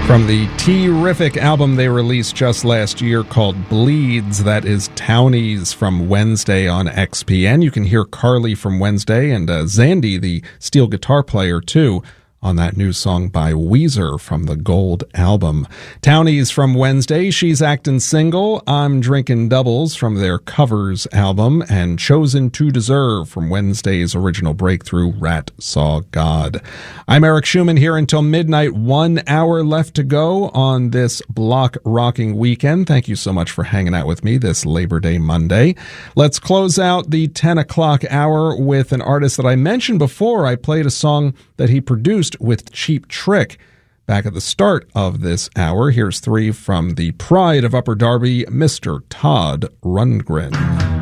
From the terrific album they released just last year called Bleeds, that is Townies from Wednesday on XPN. You can hear Carly from Wednesday and Zandy, the steel guitar player, too, on that new song by Weezer from the Gold album. Townies from Wednesday, She's Actin' Single, I'm Drinkin' Doubles from their Covers album, and Chosen to Deserve from Wednesday's original breakthrough, Rat Saw God. I'm Eric Schumann here until midnight, 1 hour left to go on this block rocking weekend. Thank you so much for hanging out with me this Labor Day Monday. Let's close out the 10 o'clock hour with an artist that I mentioned before. I played a song that he produced with Cheap Trick back at the start of this hour. Here's three from the pride of Upper Darby, Mr. Todd Rundgren.